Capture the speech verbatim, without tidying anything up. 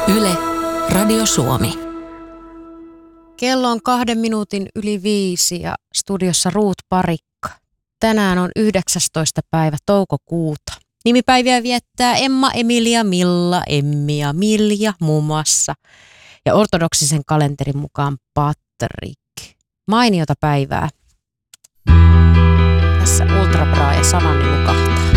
Yle, Radio Suomi. Kello on kahden minuutin yli viisi ja studiossa Ruut Parikka. Tänään on yhdeksästoista päivä toukokuuta. Nimipäiviä viettää Emma, Emilia, Milla, Emmi ja Milja muun muassa. Ja ortodoksisen kalenterin mukaan Patrik. Mainiota päivää. Tässä Ultra Bra ja Sanani nukahtaa.